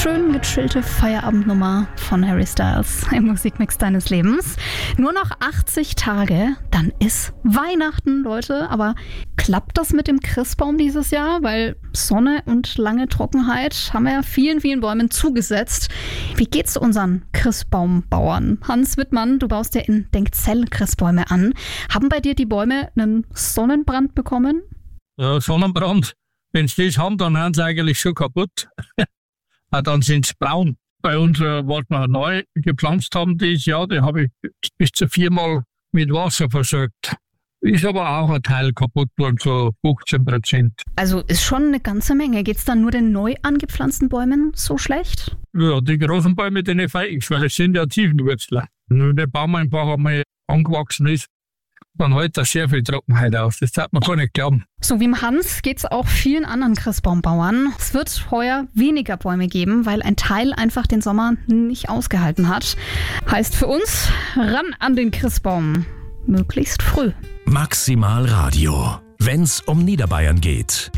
schön gechillte Feierabendnummer von Harry Styles im Musikmix deines Lebens. Nur noch 80 Tage, dann ist Weihnachten, Leute. Aber klappt das mit dem Christbaum dieses Jahr? Weil Sonne und lange Trockenheit haben ja vielen Bäumen zugesetzt. Wie geht's unseren Christbaumbauern? Hans Wittmann, du baust ja in Denkzell Christbäume an. Haben bei dir die Bäume einen Sonnenbrand bekommen? Ja, Sonnenbrand. Wenn sie das haben, dann sind sie eigentlich schon kaputt. Dann sind sie braun. Bei uns, was wir neu gepflanzt haben dieses Jahr, die habe ich bis zu 4-mal mit Wasser versorgt. Ist aber auch ein Teil kaputt worden, so 15%. Also ist schon eine ganze Menge. Geht's dann nur den neu angepflanzten Bäumen so schlecht? Ja, die großen Bäume, denen feigen, weil es sind ja Tiefenwurzler. Wenn der Baum einfach einmal angewachsen ist, dann hält da sehr viel Trockenheit aus. Das darf man gar nicht glauben. So wie im Hans geht es auch vielen anderen Christbaumbauern. Es wird heuer weniger Bäume geben, weil ein Teil einfach den Sommer nicht ausgehalten hat. Heißt für uns, ran an den Christbaum. Möglichst früh. Maximal Radio, wenn's um Niederbayern geht.